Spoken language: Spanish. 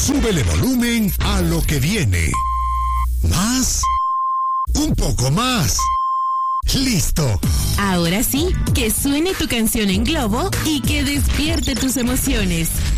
Súbele volumen a lo que viene. ¿Más? Un poco más. ¡Listo! Ahora sí, que suene tu canción en globo y que despierte tus emociones.